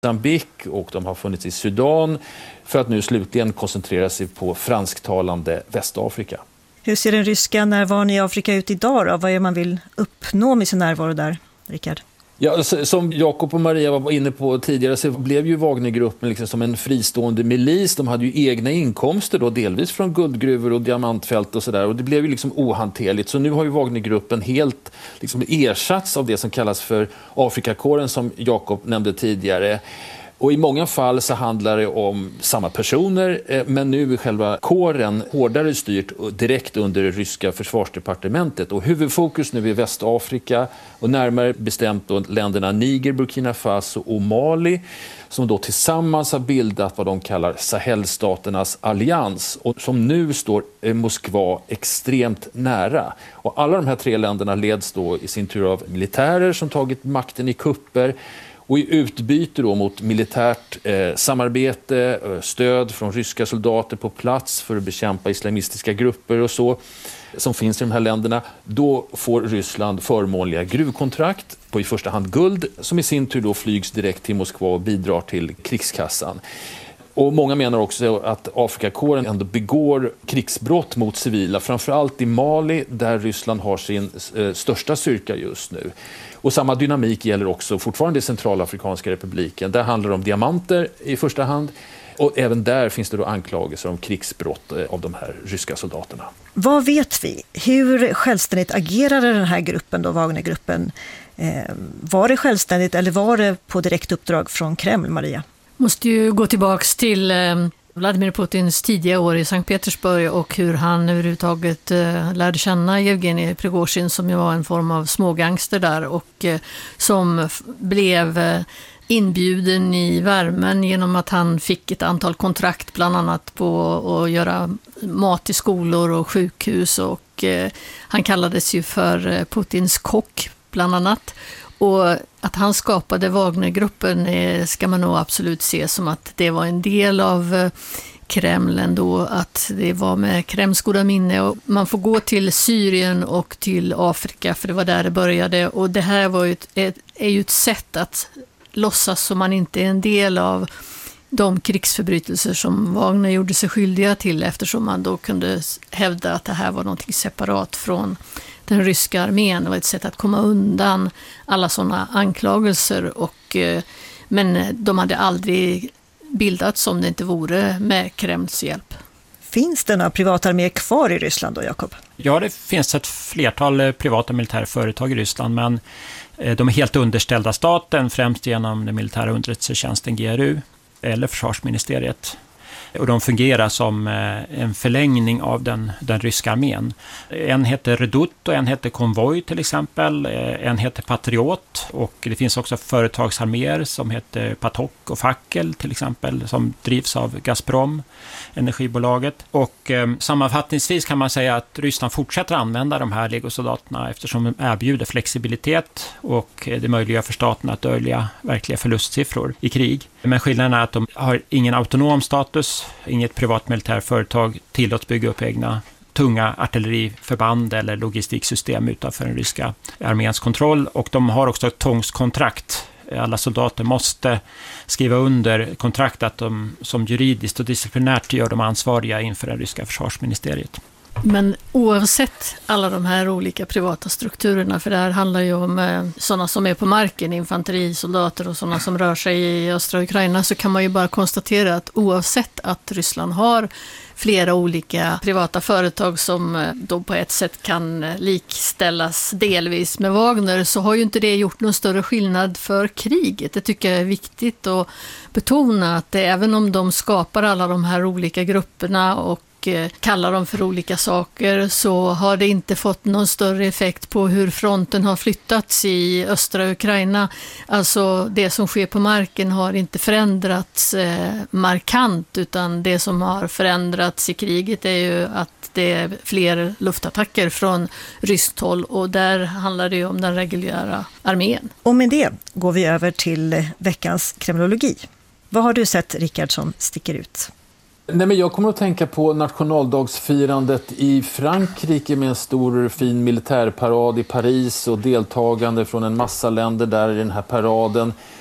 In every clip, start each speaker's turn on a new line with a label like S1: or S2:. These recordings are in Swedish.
S1: Mozambique och de har funnits i Sudan för att nu slutligen koncentrera sig på fransktalande Västafrika.
S2: Hur ser den ryska närvaron i Afrika ut idag då? Vad är det man vill uppnå med sin närvaro där, Rickard?
S1: Ja, som Jakob och Maria var inne på tidigare så blev ju Wagnergruppen liksom som en fristående milis. De hade ju egna inkomster då, delvis från guldgruvor och diamantfält och sådär. Och det blev ju liksom ohanterligt. Så nu har ju Wagnergruppen helt liksom ersatts av det som kallas för Afrikakåren som Jakob nämnde tidigare. Och i många fall så handlar det om samma personer, men nu är själva kåren hårdare styrt direkt under det ryska försvarsdepartementet. Och huvudfokus nu är Västafrika och närmare bestämt då länderna Niger, Burkina Faso och Mali som då tillsammans har bildat vad de kallar Sahelstaternas allians och som nu står Moskva extremt nära. Och alla de här tre länderna leds då i sin tur av militärer som tagit makten i kupper. Och i utbyte då mot militärt samarbete, stöd från ryska soldater på plats för att bekämpa islamistiska grupper och så som finns i de här länderna, då får Ryssland förmånliga gruvkontrakt på i första hand guld som i sin tur då flygs direkt till Moskva och bidrar till krigskassan. Och många menar också att Afrikakåren ändå begår krigsbrott mot civila, framförallt i Mali där Ryssland har sin största styrka just nu. Och samma dynamik gäller också fortfarande i Centralafrikanska republiken. Där handlar det om diamanter i första hand. Och även där finns det då anklagelser om krigsbrott av de här ryska soldaterna.
S2: Vad vet vi? Hur självständigt agerade den här gruppen då, Wagnergruppen? Var det självständigt eller var det på direkt uppdrag från Kreml, Maria?
S3: Måste ju gå tillbaks till Vladimir Putins tidiga år i Sankt Petersburg och hur han överhuvudtaget lärde känna Evgenij Prigozjin som ju var en form av smågangster där och som blev inbjuden i värmen genom att han fick ett antal kontrakt bland annat på att göra mat i skolor och sjukhus och han kallades ju för Putins kock bland annat. Och att han skapade Wagnergruppen ska man nog absolut se som att det var en del av Kreml ändå, att det var med Kremls goda minne. Och man får gå till Syrien och till Afrika för det var där det började. Och det här var ju är ju ett sätt att låtsas som man inte är en del av de krigsförbrytelser som Wagner gjorde sig skyldiga till eftersom man då kunde hävda att det här var något separat från den ryska armén. Det var ett sätt att komma undan alla sådana anklagelser men de hade aldrig bildats om det inte vore med Kremls hjälp.
S2: Finns det några privatarméer kvar i Ryssland då, Jakob?
S4: Ja, det finns ett flertal privata militärföretag i Ryssland men de är helt underställda staten främst genom den militära underrättelsetjänsten GRU eller försvarsministeriet. Och de fungerar som en förlängning av den ryska armén. En heter Redut och en heter Konvoj till exempel. En heter Patriot och det finns också företagsarméer som heter Patok och Fackel till exempel som drivs av Gazprom, energibolaget. Och sammanfattningsvis kan man säga att Ryssland fortsätter använda de här legosoldaterna eftersom de erbjuder flexibilitet och det möjliggör för staten att dölja verkliga förlustsiffror i krig. Men skillnaden är att de har ingen autonom status, inget privat militärföretag tillåts bygga upp egna tunga artilleriförband eller logistiksystem utanför den ryska arméns kontroll och de har också ett tvångskontrakt. Alla soldater måste skriva under kontrakt att de som juridiskt och disciplinärt gör de ansvariga inför det ryska försvarsministeriet.
S3: Men oavsett alla de här olika privata strukturerna, för det här handlar ju om sådana som är på marken, infanterisoldater och sådana som rör sig i östra Ukraina, så kan man ju bara konstatera att oavsett att Ryssland har flera olika privata företag som då på ett sätt kan likställas delvis med Wagner, så har ju inte det gjort någon större skillnad för kriget. Det tycker jag är viktigt att betona, att även om de skapar alla de här olika grupperna och kallar dem för olika saker, så har det inte fått någon större effekt på hur fronten har flyttats i östra Ukraina. Alltså det som sker på marken har inte förändrats markant, utan det som har förändrats i kriget är ju att det är fler luftattacker från ryskt håll och där handlar det ju om den reguljära armén.
S2: Och med det går vi över till veckans kremlologi. Vad har du sett, Rickard, som sticker ut?
S1: Nej, men jag kommer att tänka på nationaldagsfirandet i Frankrike med en stor fin militärparad i Paris och deltagande från en massa länder där i den här paraden.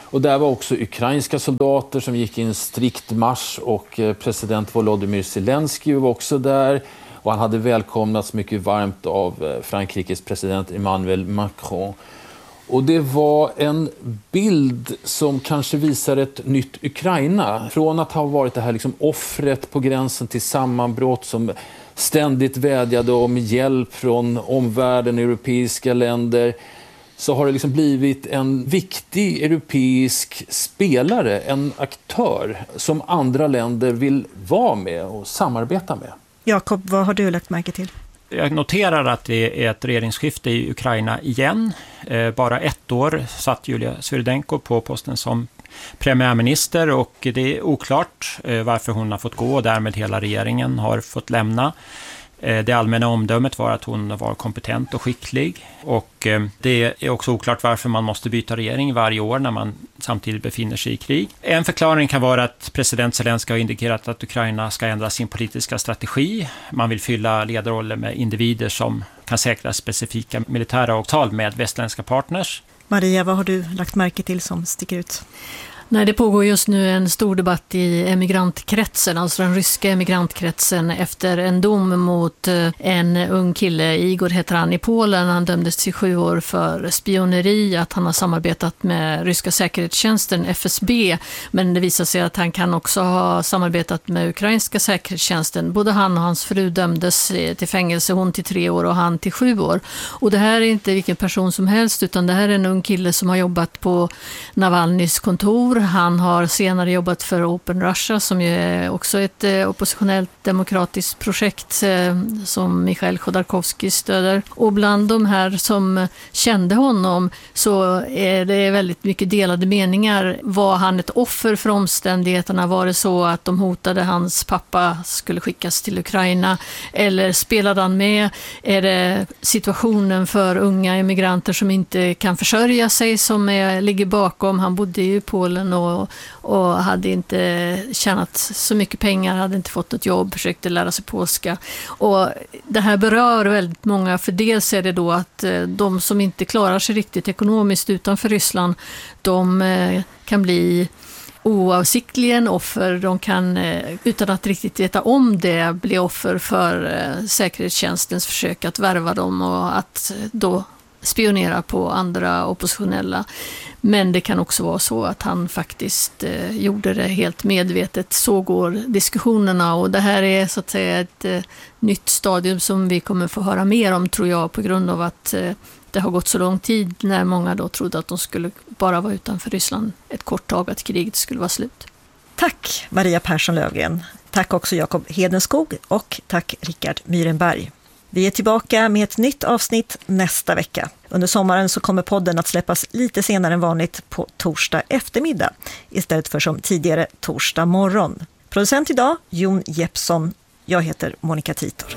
S1: Och där var också ukrainska soldater som gick i en strikt marsch och president Volodymyr Zelensky var också där. Och han hade välkomnats mycket varmt av Frankrikes president Emmanuel Macron. Och det var en bild som kanske visar ett nytt Ukraina. Från att ha varit det här liksom offret på gränsen till sammanbrott som ständigt vädjade om hjälp från omvärlden, europeiska länder, så har det liksom blivit en viktig europeisk spelare, en aktör som andra länder vill vara med och samarbeta med.
S2: Jakob, vad har du lagt märke till?
S4: Jag noterar att det är ett regeringsskifte i Ukraina igen. Bara 1 år satt Julia Svyrydenko på posten som premiärminister och det är oklart varför hon har fått gå och därmed hela regeringen har fått lämna. Det allmänna omdömet var att hon var kompetent och skicklig och det är också oklart varför man måste byta regering varje år när man samtidigt befinner sig i krig. En förklaring kan vara att president Zelensky har indikerat att Ukraina ska ändra sin politiska strategi. Man vill fylla ledarroller med individer som kan säkra specifika militära avtal med västländska partners.
S2: Maria, vad har du lagt märke till som sticker ut?
S3: Nej, det pågår just nu en stor debatt i emigrantkretsen, alltså den ryska emigrantkretsen, efter en dom mot en ung kille, Igor heter han, i Polen. Han dömdes till 7 år för spioneri, att han har samarbetat med ryska säkerhetstjänsten FSB, men det visar sig att han kan också ha samarbetat med ukrainska säkerhetstjänsten. Både han och hans fru dömdes till fängelse, hon till 3 år och han till 7 år. Och det här är inte vilken person som helst, utan det här är en ung kille som har jobbat på Navalnys kontor. Han har senare jobbat för Open Russia som ju är också ett oppositionellt demokratiskt projekt som Mikhail Khodorkovsky stöder. Och bland de här som kände honom så är det väldigt mycket delade meningar. Var han ett offer för omständigheterna? Var det så att de hotade hans pappa skulle skickas till Ukraina? Eller spelade han med? Är det situationen för unga emigranter som inte kan försörja sig som ligger bakom? Han bodde ju i Polen och hade inte tjänat så mycket pengar, hade inte fått ett jobb, försökte lära sig polska. Och det här berör väldigt många, för dels är det då att de som inte klarar sig riktigt ekonomiskt utanför Ryssland, de kan bli oavsiktligen offer, de kan utan att riktigt veta om det bli offer för säkerhetstjänstens försök att värva dem och att då spionera på andra oppositionella. Men det kan också vara så att han faktiskt gjorde det helt medvetet. Så går diskussionerna och det här är så att säga ett nytt stadium som vi kommer få höra mer om, tror jag, på grund av att det har gått så lång tid när många då trodde att de skulle bara vara utanför Ryssland ett kort tag, att kriget skulle vara slut.
S2: Tack Maria Persson Löfgren. Tack också Jakob Hedenskog och tack Rickard Myrenberg. Vi är tillbaka med ett nytt avsnitt nästa vecka. Under sommaren så kommer podden att släppas lite senare än vanligt på torsdag eftermiddag istället för som tidigare torsdag morgon. Producent idag, Jon Jeppsson. Jag heter Monica Titor.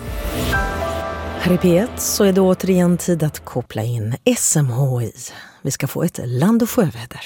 S5: Här i P1 så är det återigen tid att koppla in SMHI. Vi ska få ett land- och sjöväder.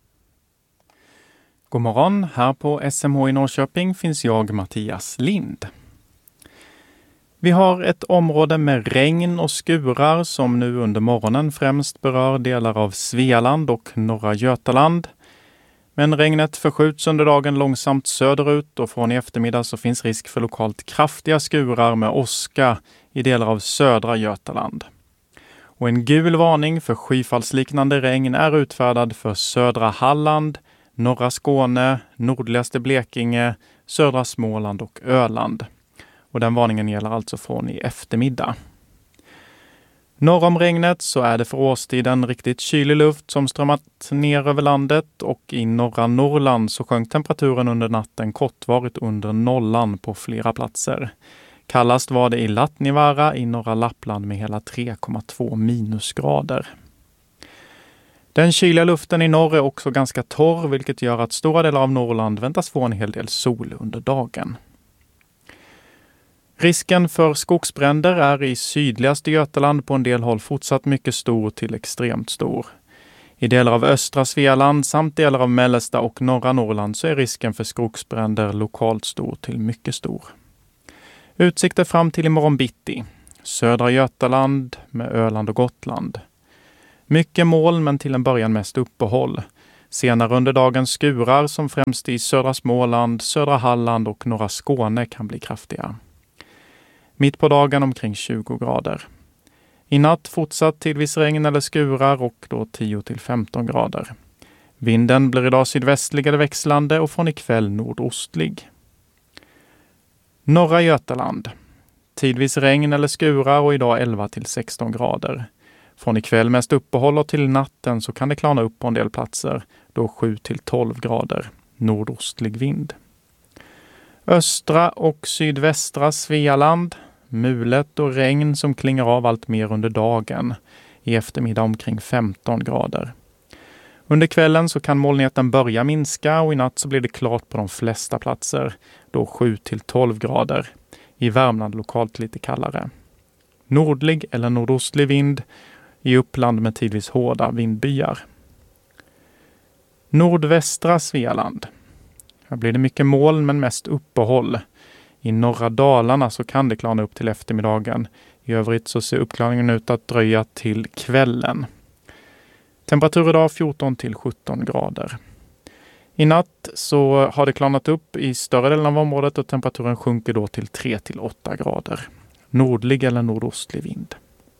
S6: God morgon, här på SMHI Norrköping finns jag, Mattias Lind. Vi har ett område med regn och skurar som nu under morgonen främst berör delar av Svealand och norra Götaland. Men regnet förskjuts under dagen långsamt söderut och från i eftermiddag så finns risk för lokalt kraftiga skurar med åska i delar av södra Götaland. Och en gul varning för skyfallsliknande regn är utfärdad för södra Halland, norra Skåne, nordligaste Blekinge, södra Småland och Öland. Och den varningen gäller alltså från i eftermiddag. Norr om regnet så är det för årstiden riktigt kylig luft som strömmat ner över landet och i norra Norrland så sjönk temperaturen under natten kortvarigt under nollan på flera platser. Kallast var det i Lattnivaara i norra Lappland med hela 3,2 minusgrader. Den kyliga luften i norr är också ganska torr, vilket gör att stora delar av Norrland väntas få en hel del sol under dagen. Risken för skogsbränder är i sydligaste Götaland på en del håll fortsatt mycket stor till extremt stor. I delar av östra Svealand samt delar av mellersta och norra Norrland så är risken för skogsbränder lokalt stor till mycket stor. Utsikter fram till imorgon bitti. Södra Götaland med Öland och Gotland. Mycket moln men till en början mest uppehåll. Senare under dagen skurar som främst i södra Småland, södra Halland och norra Skåne kan bli kraftiga. Mitt på dagen omkring 20 grader. I natt fortsatt tidvis regn eller skurar och då 10-15 grader. Vinden blir idag sydvästlig eller växlande och från ikväll nordostlig. Norra Götaland. Tidvis regn eller skurar och idag 11-16 grader. Från ikväll mest uppehåll och till natten så kan det klarna upp på en del platser, då 7-12 grader. Nordostlig vind. Östra och sydvästra Svealand. Mulet och regn som klingar av allt mer under dagen. I eftermiddag omkring 15 grader. Under kvällen så kan molnigheten börja minska och i natt så blir det klart på de flesta platser, då 7-12 grader. I Värmland lokalt lite kallare. Nordlig eller nordostlig vind, i Uppland med tidvis hårda vindbyar. Nordvästra Svealand. Här blir det mycket moln men mest uppehåll. I norra Dalarna så kan det klarna upp till eftermiddagen. I övrigt så ser uppklarningen ut att dröja till kvällen. Temperatur idag 14-17 grader. I natt så har det klarnat upp i större delen av området och temperaturen sjunker då till 3-8 grader. Nordlig eller nordostlig vind.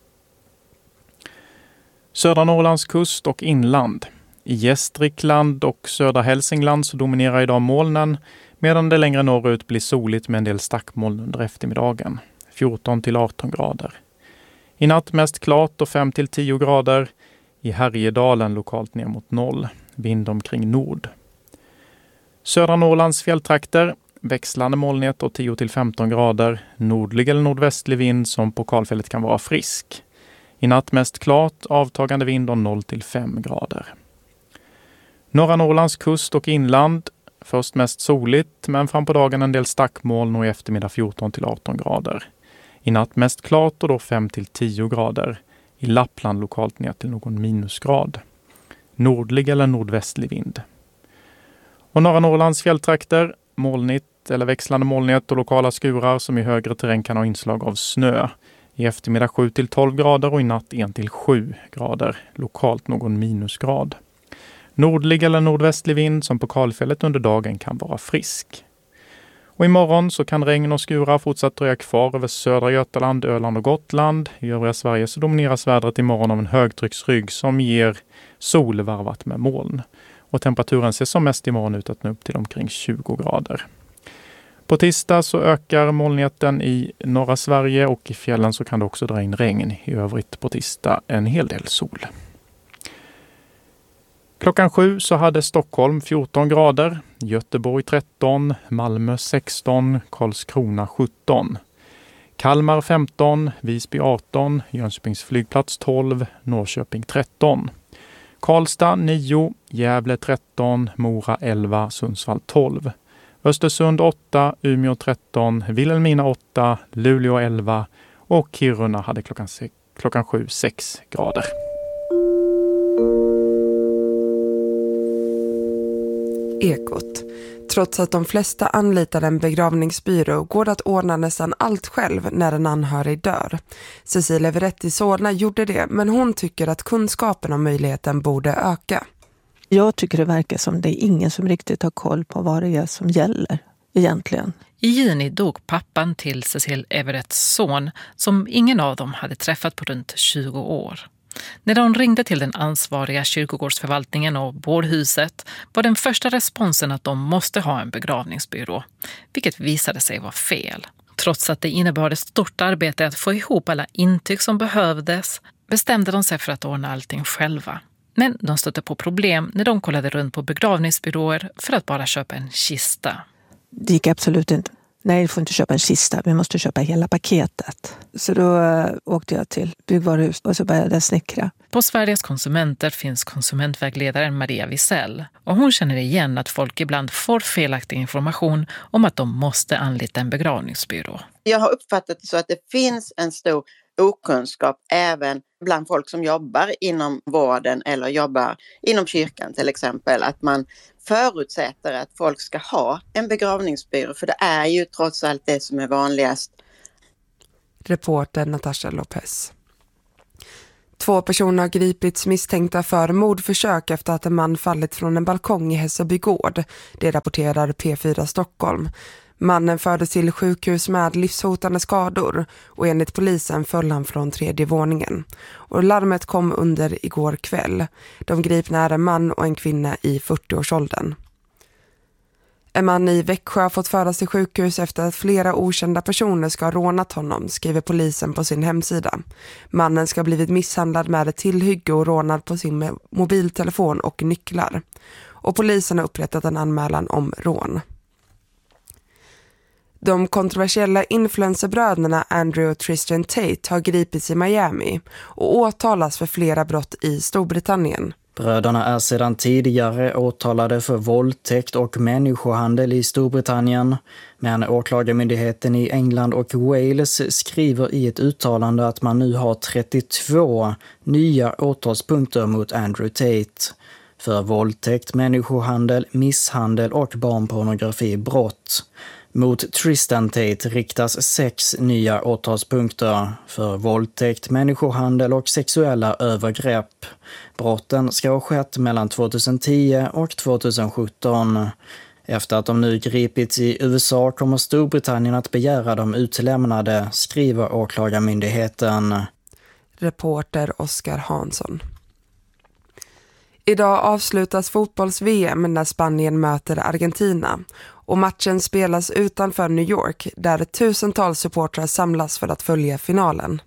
S6: Södra Norrlands kust och inland. I Gästrikland och södra Hälsingland så dominerar idag molnen, medan det längre norrut blir soligt med en del stackmoln under eftermiddagen. 14-18 grader. I natt mest klart och 5-10 grader. I Härjedalen lokalt ner mot 0. Vind omkring nord. Södra Norrlands fjälltrakter. Växlande molnighet och 10-15 grader. Nordlig eller nordvästlig vind som på kalfället kan vara frisk. I natt mest klart, avtagande vind och 0-5 grader. Norra Norrlands kust och inland. Först mest soligt, men fram på dagen en del stackmoln och i eftermiddag 14-18 grader. I natt mest klart och då 5-10 grader. I Lappland lokalt ner till någon minusgrad. Nordlig eller nordvästlig vind. Och norra Norrlands fjälltrakter, molnigt eller växlande molnighet och lokala skurar som i högre terräng kan ha inslag av snö. I eftermiddag 7-12 grader och i natt 1-7 grader. Lokalt någon minusgrad. Nordlig eller nordvästlig vind som på kalfället under dagen kan vara frisk. Och imorgon så kan regn och skurar fortsatt dröja kvar över södra Götaland, Öland och Gotland. I övriga Sverige så domineras vädret imorgon av en högtrycksrygg som ger sol varvat med moln. Och temperaturen ser som mest imorgon ut att nå upp till omkring 20 grader. På tisdag så ökar molnigheten i norra Sverige och i fjällen så kan det också dra in regn. I övrigt på tisdag en hel del sol. Klockan 7 så hade Stockholm 14 grader, Göteborg 13, Malmö 16, Karlskrona 17. Kalmar 15, Visby 18, Jönköpings flygplats 12, Norrköping 13. Karlstad 9, Gävle 13, Mora 11, Sundsvall 12. Östersund 8, Umeå 13, Vilhelmina 8, Luleå 11 och Kiruna hade klockan 7 6 grader.
S7: Ekot. Trots att de flesta anlitar en begravningsbyrå går det att ordna nästan allt själv när en anhörig dör. Cecilia Veretti Solna gjorde det, men hon tycker att kunskapen om möjligheten borde öka.
S8: Jag tycker det verkar som det är ingen som riktigt har koll på vad det är som gäller egentligen.
S9: I juni dog pappan till Cecilia Everetts son som ingen av dem hade träffat på runt 20 år. När de ringde till den ansvariga kyrkogårdsförvaltningen och bårhuset var den första responsen att de måste ha en begravningsbyrå, vilket visade sig vara fel. Trots att det innebar ett stort arbete att få ihop alla intyg som behövdes bestämde de sig för att ordna allting själva. Men de stötte på problem när de kollade runt på begravningsbyråer för att bara köpa en kista.
S8: Det gick absolut inte. Nej, du får inte köpa en kista. Vi måste köpa hela paketet. Så då åkte jag till byggvaruhus och så började jag snickra.
S9: På Sveriges konsumenter finns konsumentvägledaren Maria Wisell. Och hon känner igen att folk ibland får felaktig information om att de måste anlita en begravningsbyrå.
S10: Jag har uppfattat det så att det finns en stor okunskap även bland folk som jobbar inom vården eller jobbar inom kyrkan till exempel. Att man förutsätter att folk ska ha en begravningsbyrå, för det är ju trots allt det som är vanligast.
S7: Reporter Natasha Lopez. 2 personer har gripits misstänkta för mordförsök efter att en man fallit från en balkong i Hässelby gård. Det rapporterar P4 Stockholm. Mannen fördes till sjukhus med livshotande skador och enligt polisen föll han från 3:e våningen. Och larmet kom under igår kväll. De gripna är en man och en kvinna i 40-årsåldern. En man i Växjö har fått föras till sjukhus efter att flera okända personer ska ha rånat honom, skriver polisen på sin hemsida. Mannen ska ha blivit misshandlad med ett tillhygge och rånad på sin mobiltelefon och nycklar. Och polisen har upprättat en anmälan om rån. De kontroversiella influencerbröderna Andrew och Tristan Tate har gripits i Miami och åtalas för flera brott i Storbritannien.
S11: Bröderna är sedan tidigare åtalade för våldtäkt och människohandel i Storbritannien, men åklagarmyndigheten i England och Wales skriver i ett uttalande att man nu har 32 nya åtalspunkter mot Andrew Tate för våldtäkt, människohandel, misshandel och barnpornografibrott. Mot Tristan Tate riktas 6 nya åtalspunkter för våldtäkt, människohandel och sexuella övergrepp. Brotten ska ha skett mellan 2010 och 2017. Efter att de nu gripits i USA kommer Storbritannien att begära dem utlämnade, skriver åklagarmyndigheten.
S7: Reporter Oskar Hansson. Idag avslutas fotbolls-VM när Spanien möter Argentina och matchen spelas utanför New York där tusentals supportrar samlas för att följa finalen.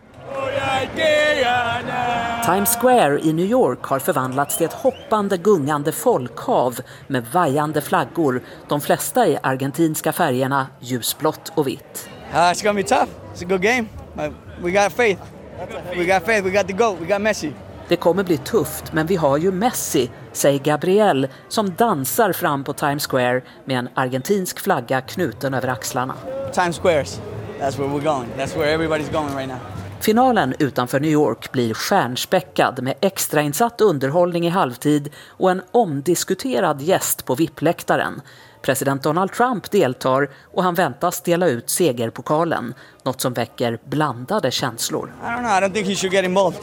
S5: Times Square i New York har förvandlats till ett hoppande, gungande folkhav med vajande flaggor, de flesta i argentinska färgerna ljusblått och vitt.
S12: It's gonna be tough. It's a good game. We got faith. We got the GOAT. We got Messi.
S5: Det kommer bli tufft, men vi har ju Messi, säger Gabriel som dansar fram på Times Square med en argentinsk flagga knuten över axlarna.
S12: Times Squares, that's where we're going. That's where everybody's going right now.
S5: Finalen utanför New York blir stjärnspäckad med extrainsatt underhållning i halvtid och en omdiskuterad gäst på VIP-läktaren. President Donald Trump deltar och han väntas dela ut segerpokalen, något som väcker blandade känslor.
S12: I don't think he should get involved.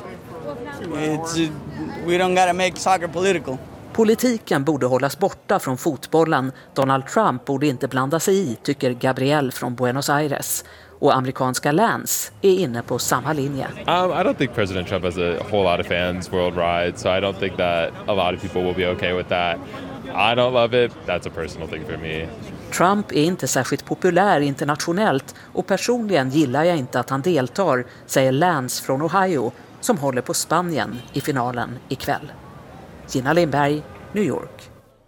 S12: We don't gotta make soccer political.
S5: Politiken borde hållas borta från fotbollen. Donald Trump borde inte blanda sig i, tycker Gabriel från Buenos Aires. Och amerikanska Lance är inne på samma linje.
S13: I don't think President Trump has a whole lot of fans worldwide, so I don't think that a lot of people will be okay with that. I don't love it. That's a personal thing for me.
S5: Trump är inte särskilt populär internationellt och personligen gillar jag inte att han deltar, säger Lance från Ohio som håller på Spanien i finalen ikväll. Gina Lindberg, New York.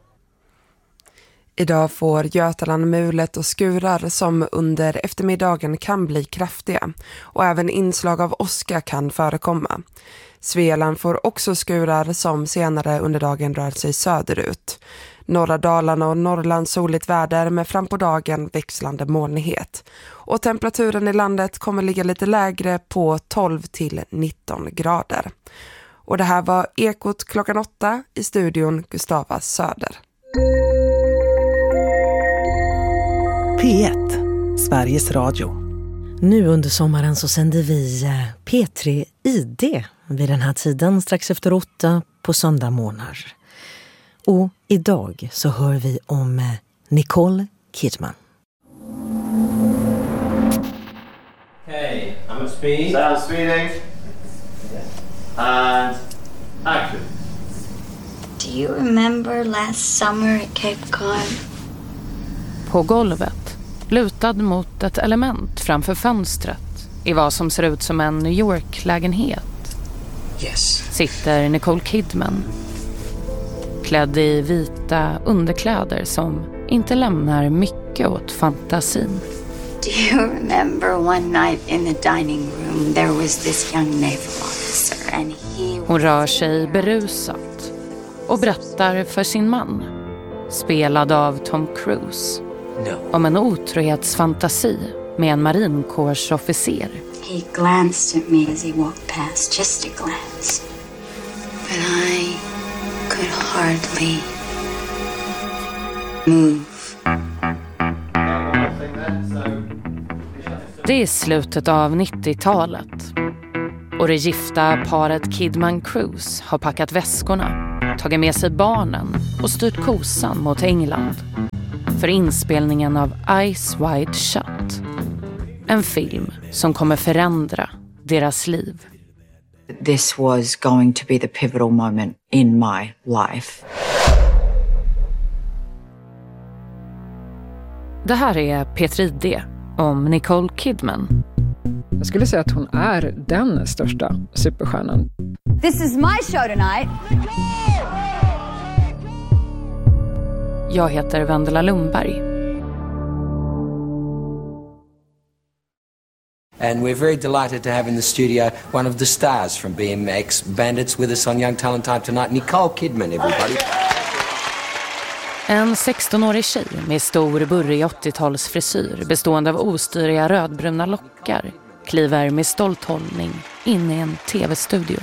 S7: Idag får Götaland mulet och skurar som under eftermiddagen kan bli kraftiga och även inslag av åska kan förekomma. Svealand får också skurar som senare under dagen rör sig söderut. Norra Dalarna och Norrland soligt väder med fram på dagen växlande molnighet. Och temperaturen i landet kommer ligga lite lägre på 12 till 19 grader. Och det här var Ekot klockan 8 i studion Gustava Söder.
S5: P1, Sveriges Radio. Nu under sommaren så sänder vi P3 ID vid den här tiden strax efter 8 på söndag morgnar. Och idag så hör vi om Nicole Kidman.
S14: Hey, I'm at speed. So I'm speeding. And action.
S15: Do you remember last summer at Cape Cod?
S16: På golvet, lutad mot ett element framför fönstret i vad som ser ut som en New York-lägenhet.
S14: Yes.
S16: Sitter Nicole Kidman. Klädd i vita underkläder som inte lämnar mycket åt fantasin.
S15: Do you remember one night in the dining room there was this young naval officer and
S16: Hon rör sig berusat och berättar för sin man, spelad av Tom Cruise, om en otrohetsfantasi med en marinkårsofficer.
S15: He glanced at me as he walked past, just a glance. But I could hardly move.
S16: Det är slutet av 90-talet. Och det gifta paret Kidman-Cruz har packat väskorna, tagit med sig barnen och styrt kosan mot England för inspelningen av Eyes Wide Shut. En film som kommer förändra deras liv.
S15: This was going to be the pivotal moment in my life.
S16: Det här är P3 D om Nicole Kidman.
S17: Jag skulle säga att hon är den största superstjärnan.
S18: This is my show tonight.
S16: Jag heter Vendela Lundberg.
S19: And we're very delighted to have in the studio one of the stars from BMX Bandits with us on Young Talent Time tonight, Nicole Kidman, everybody.
S16: En 16-årig tjej med stor burrig 80-talsfrisyr bestående av ostyriga rödbruna lockar kliver med stolt hållning in i en tv-studio.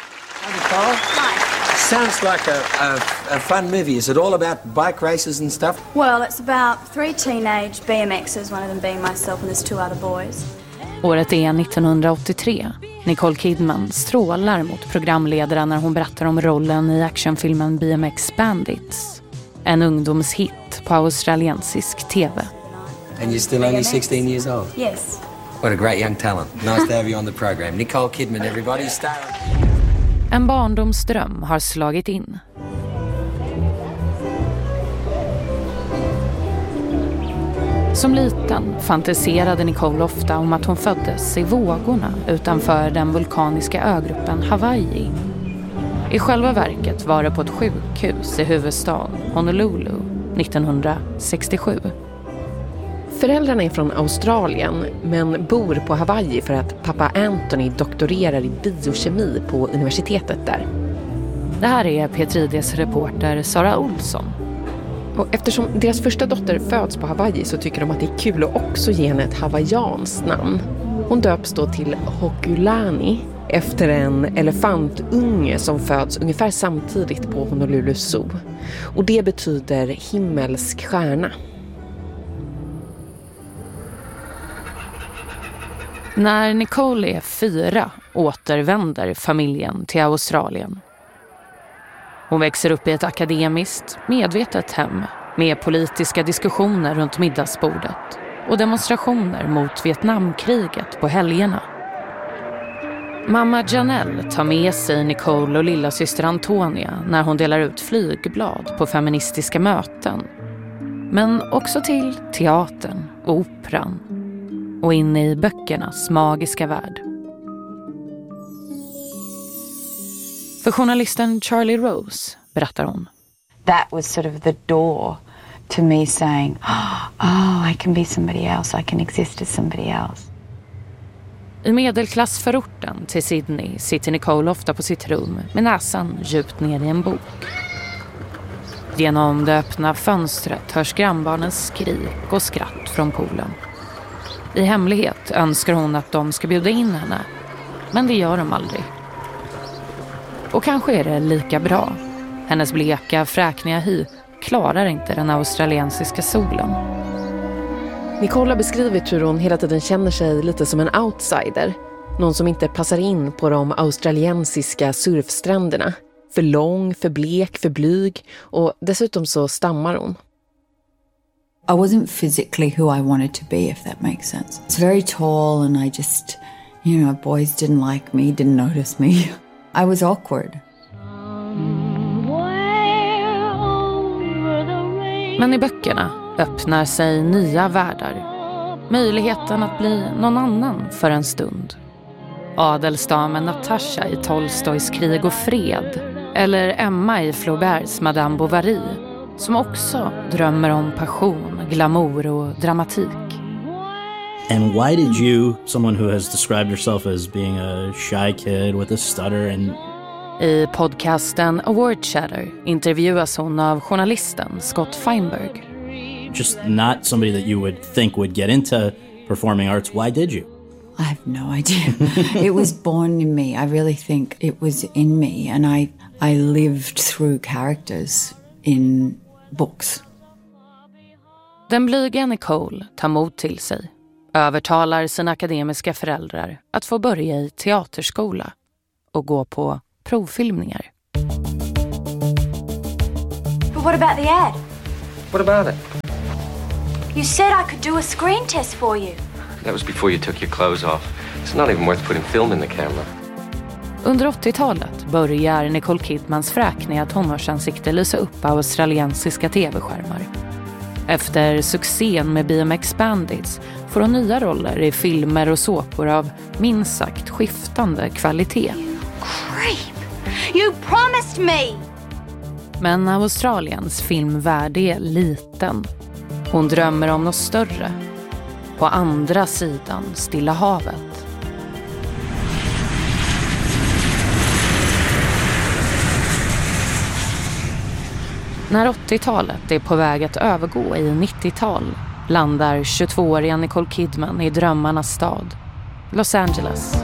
S19: Sounds like a fun movie. Is it all about bike races and stuff?
S18: Well, it's about 3 teenage BMXers, one of them being myself and there's 2 other boys.
S16: Året är 1983. Nicole Kidman strålar mot programledaren när hon berättar om rollen i actionfilmen BMX Bandits. En ungdomshit på australiensisk tv.
S19: And you're still only 16 years old?
S18: Yes.
S19: What a great young talent. Nice to have you on the program. Nicole Kidman, everybody, star.
S16: En barndomsdröm har slagit in. Som liten fantiserade Nicole ofta om att hon föddes i vågorna utanför den vulkaniska ögruppen Hawaii. I själva verket var det på ett sjukhus i huvudstaden Honolulu 1967.
S20: Föräldrarna är från Australien men bor på Hawaii för att pappa Anthony doktorerar i biokemi på universitetet där.
S16: Det här är P3:s reporter Sara Olsson.
S20: Och eftersom deras första dotter föds på Hawaii så tycker de att det är kul att också ge henne ett hawaiianskt namn. Hon döps då till Hokulani efter en elefantunge som föds ungefär samtidigt på Honolulu Zoo. Och det betyder himmelsk stjärna.
S16: När Nicole är 4 återvänder familjen till Australien. Hon växer upp i ett akademiskt, medvetet hem med politiska diskussioner runt middagsbordet och demonstrationer mot Vietnamkriget på helgerna. Mamma Janelle tar med sig Nicole och lilla syster Antonia när hon delar ut flygblad på feministiska möten. Men också till teatern och operan och in i böckernas magiska värld. För journalisten Charlie Rose berättar hon.
S15: That was sort of the door to me saying, oh, I can be somebody else, I can exist as somebody else.
S16: I medelklassförorten till Sydney sitter Nicole ofta på sitt rum med näsan djupt ner i en bok. Genom det öppna fönstret hörs grannbarnens skrik och skratt från poolen. I hemlighet önskar hon att de ska bjuda in henne, men det gör de aldrig. Och kanske är det lika bra. Hennes bleka, fräkniga hy klarar inte den australiensiska solen.
S20: Nicole har beskrivit hur hon hela tiden känner sig lite som en outsider. Någon som inte passar in på de australiensiska surfstränderna. För lång, för blek, för blyg och dessutom så stammar hon.
S15: I wasn't physically who I wanted to be, if that makes sense. It's very tall and I just, boys didn't like me, didn't notice me. I was awkward.
S16: Men i böckerna öppnar sig nya världar. Möjligheten att bli någon annan för en stund. Adelsdamen Natasha i Tolstojs Krig och fred. Eller Emma i Flauberts Madame Bovary. Som också drömmer om passion, glamour och dramatik.
S21: And why did you, someone who has described herself as being a shy kid with a stutter and...
S16: I podcasten Award Chatter intervjuas hon av journalisten Scott Feinberg.
S21: Just not somebody that you would think would get into performing arts. Why did you?
S15: I have no idea. It was born in me. I really think it was in me. And I lived through characters in books.
S16: Den blyga Nicole tar mod till sig. övertalar sina akademiska föräldrar att få börja i teaterskola och gå på provfilmningar.
S18: But what about the ad?
S19: What about it?
S18: You said I could do a screen test for you.
S19: That was before you took your clothes off. It's not even worth putting film in the camera.
S16: Under 80-talet börjar Nicole Kidmans fräkniga tonårsansikte lysa upp australiensiska tv-skärmar. Efter succén med BMX Bandits får hon nya roller i filmer och såpor av minst sagt skiftande kvalitet.
S18: Creep! You promised me!
S16: Men Australiens filmvärld är liten. Hon drömmer om något större. På andra sidan Stilla havet. När 80-talet är på väg att övergå i 90-tal landar 22-åriga Nicole Kidman i drömmarnas stad, Los Angeles.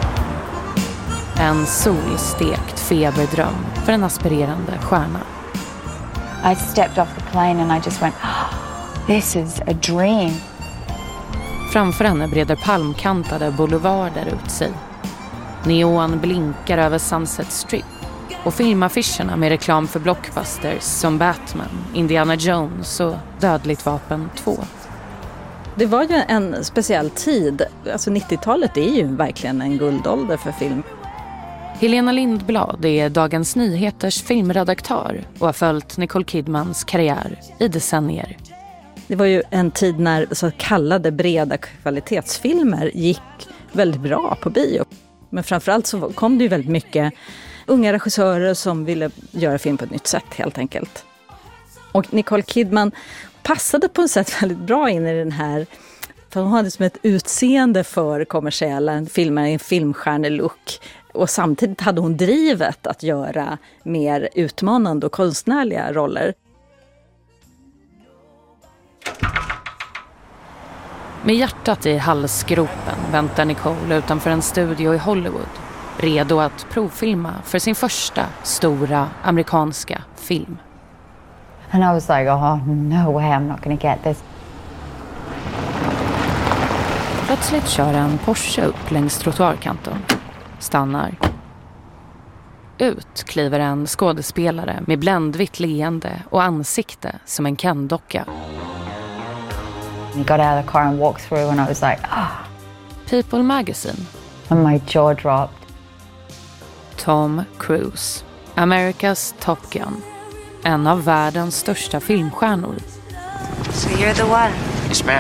S16: En solstekt feberdröm för en aspirerande stjärna.
S15: I stepped off the plane and I just went, oh, this is a dream.
S16: Framför henne breder palmkantade boulevarder ut sig. Neon blinkar över Sunset Strip. Och filmaffischerna med reklam för blockbusters som Batman, Indiana Jones och Dödligt vapen 2.
S1: Det var ju en speciell tid. Alltså 90-talet är ju verkligen en guldålder för film.
S16: Helena Lindblad är Dagens Nyheters filmredaktör och har följt Nicole Kidmans karriär i decennier.
S1: Det var ju en tid när så kallade breda kvalitetsfilmer gick väldigt bra på bio. Men framförallt så kom det ju väldigt mycket unga regissörer som ville göra film på ett nytt sätt helt enkelt. Och Nicole Kidman passade på ett sätt väldigt bra in i den här, för hon hade som ett utseende för kommersiella filmer, en filmstjärnelook. Och samtidigt hade hon drivet att göra mer utmanande och konstnärliga roller.
S16: Med hjärtat i halsgropen väntar Nicole utanför en studio i Hollywood, redo att provfilma för sin första stora amerikanska film.
S15: And I was like, oh no way, I'm not going to get this.
S16: Plötsligt kör en Porsche upp längs trottoarkanten. Stannar. Ut kliver en skådespelare med bländvitt leende och ansikte som en Ken-docka.
S15: He got out of the car and walked through and I was like, ah.
S16: People Magazine.
S15: And my jaw dropped.
S16: Tom Cruise, America's Top Gun. En av världens största filmstjärnor.
S18: So you're the one?
S19: Yes, ma'am.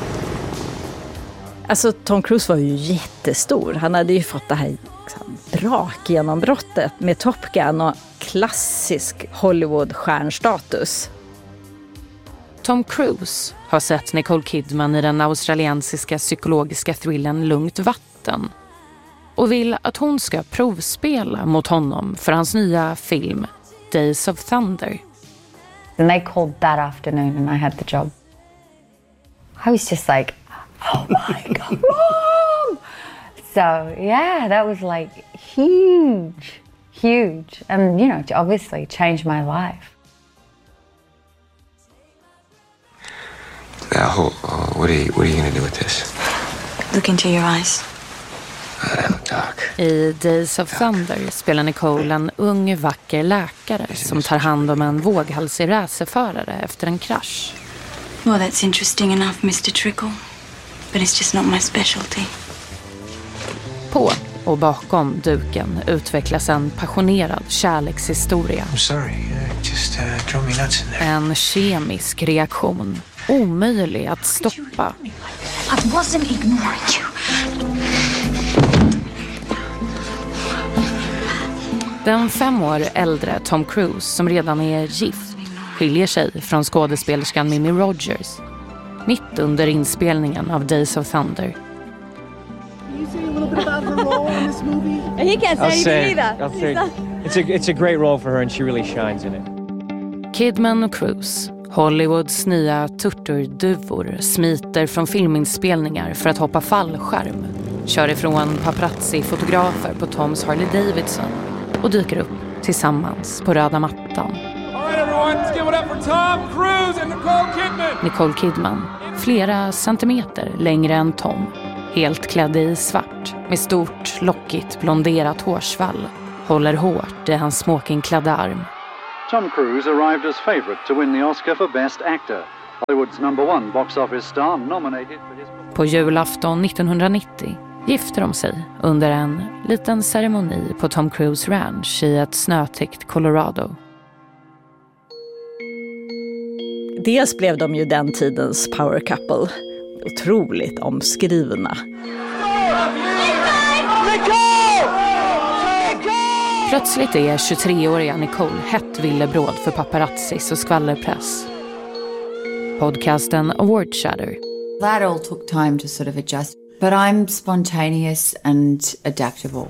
S1: Alltså Tom Cruise var ju jättestor. Han hade ju fått det här liksom, brakgenombrottet med Top Gun och klassisk Hollywood-stjärnstatus.
S16: Tom Cruise har sett Nicole Kidman i den australiensiska psykologiska thrillern Lugnt vatten och vill att hon ska provspela mot honom för hans nya film Days of Thunder.
S15: And they called that afternoon and I had the job. I was just like, oh my God, Mom! So yeah, that was like huge. And you know, it obviously changed my life.
S19: What are you going to do with this?
S18: Look into your eyes.
S16: I Days of Thunder spelar Nicole en ung, vacker läkare som tar hand om en våghalsig racerförare efter en krasch.
S18: Well, that's interesting enough, Mr. Trickle. But it's just not my specialty.
S16: På och bakom duken utvecklas en passionerad kärlekshistoria.
S22: I'm sorry, just drove me nuts in there.
S16: En kemisk reaktion, omöjlig att stoppa.
S18: I wasn't ignoring you.
S16: Den 5 år äldre Tom Cruise, som redan är gift, skiljer sig från skådespelerskan Mimi Rogers mitt under inspelningen av Days of Thunder.
S23: He can't say anything either. It's a great role for her and she really shines in it.
S16: Kidman och Cruise, Hollywoods nya turturduvor, smiter från filminspelningar för att hoppa fallskärm, kör ifrån paparazzi-fotografer på Toms Harley Davidson och dyker upp tillsammans på röda mattan.
S24: All right, everyone, let's give it up for Tom Cruise and Nicole Kidman.
S16: Nicole Kidman flera centimeter längre än Tom, helt klädd i svart med stort, lockigt blonderat hårsvall, håller hårt i hans smokingklädda arm.
S2: Tom Cruise arrived as favorite to win the Oscar for Best Actor. Hollywood's #1 box office star nominated for his...
S16: På julafton 1990 gifte de sig under en liten ceremoni på Tom Cruise Ranch i ett snötäckt Colorado.
S1: Dels blev de ju den tidens power couple. Otroligt omskrivna.
S16: Plötsligt är 23-åriga Nicole hett villebråd för paparazzis och skvallerpress. Podcasten Award Chatter.
S15: That all took time to sort of adjust. But I'm spontaneous and adaptable.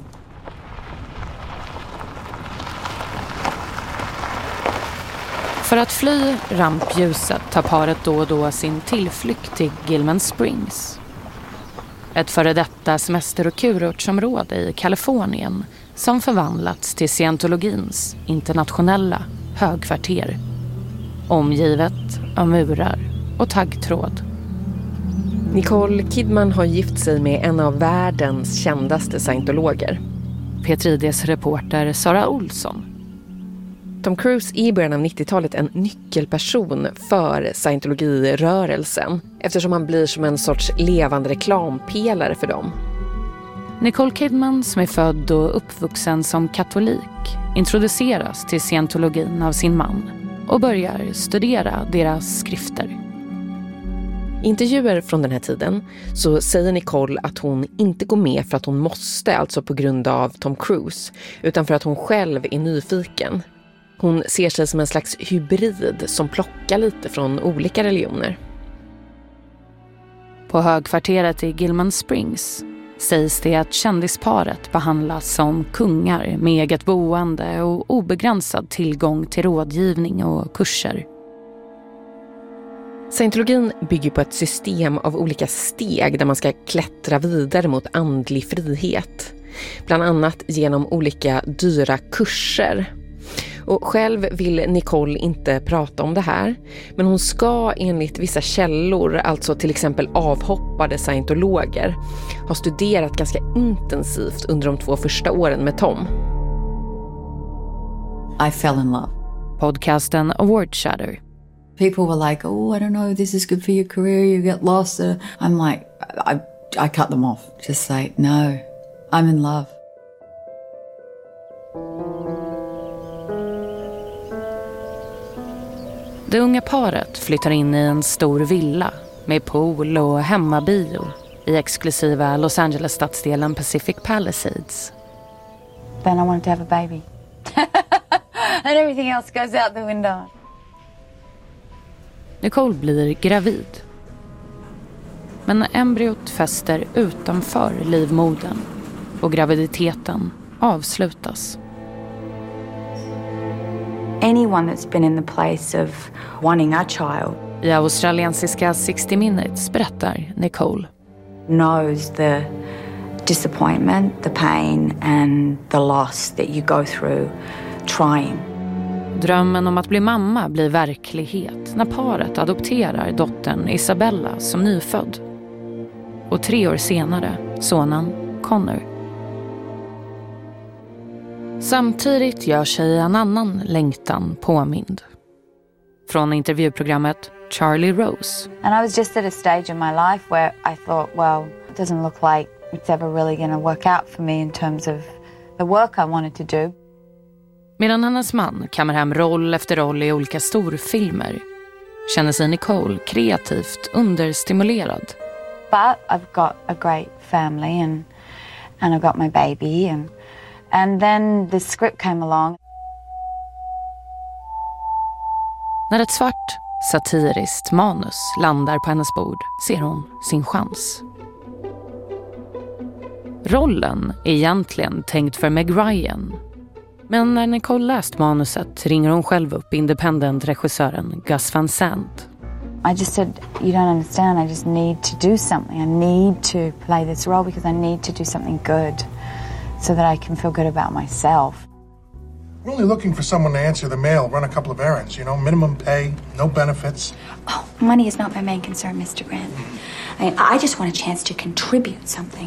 S16: För att fly rampljuset tar paret då och då sin tillflykt till Gilman Springs. Ett före detta semester- och kurortsområde i Kalifornien som förvandlats till scientologins internationella högkvarter. Omgivet av murar och taggtråd.
S20: Nicole Kidman har gift sig med en av världens kändaste scientologer.
S16: P3:s reporter Sara Olsson.
S20: Tom Cruise är i början av 90-talet en nyckelperson för scientologirörelsen eftersom han blir som en sorts levande reklampelare för dem.
S16: Nicole Kidman, som är född och uppvuxen som katolik, introduceras till scientologin av sin man och börjar studera deras skrifter.
S20: I intervjuer från den här tiden så säger Nicole att hon inte går med för att hon måste, alltså på grund av Tom Cruise, utan för att hon själv är nyfiken. Hon ser sig som en slags hybrid som plockar lite från olika religioner.
S16: På högkvarteret i Gilman Springs sägs det att kändisparet behandlas som kungar med eget boende och obegränsad tillgång till rådgivning och kurser.
S20: Scientologin bygger på ett system av olika steg där man ska klättra vidare mot andlig frihet. Bland annat genom olika dyra kurser. Och själv vill Nicole inte prata om det här, men hon ska enligt vissa källor, alltså till exempel avhoppade scientologer, ha studerat ganska intensivt under de 2 första åren med Tom.
S15: I fell in love.
S16: Podcasten Award Chatter.
S15: People were like, oh, I don't know, this is good for your career, you get lost. I'm like, I cut them off. Just say, no, I'm in love.
S16: Det unga paret flyttar in i en stor villa med pool och hemmabio i exklusiva Los Angeles-stadsdelen Pacific Palisades.
S18: Then I wanted to have a baby. And everything else goes out the window.
S16: Nicole blir gravid. Men embryot fäster utanför livmodern och graviditeten avslutas.
S18: Anyone that's been in the place of wanting a child
S16: I australiensiska 60 Minutes berättar Nicole.
S18: Knows the disappointment, the pain and the loss that you go through trying.
S16: Drömmen om att bli mamma blir verklighet när paret adopterar dottern Isabella som nyfödd. Och 3 år senare sonen Connor. Samtidigt gör sig en annan längtan påmind. Från intervjuprogrammet Charlie Rose.
S18: And I was just at a stage in my life where I thought, well, it doesn't look like it's ever really going to work out for me in terms of the work I wanted to do.
S16: Medan hennes man kammar hem roll efter roll i olika storfilmer känner sig Nicole kreativt understimulerad.
S18: But I've got a great family and I've got my baby and then the script came along.
S16: När ett svart, satiriskt manus landar på hennes bord ser hon sin chans. Rollen är egentligen tänkt för Meg Ryan. Men när Nicole läst manuset ringer hon själv upp independent-regissören Gus Van Sant.
S18: I just said, you don't understand, I just need to do something. I need to play this role because I need to do something good so that I can feel good about myself.
S3: We're only looking for someone to answer the mail, run a couple of errands, you know, minimum pay, no benefits.
S4: Oh, money is not my main concern, Mr. Grant. I just want a chance to contribute something.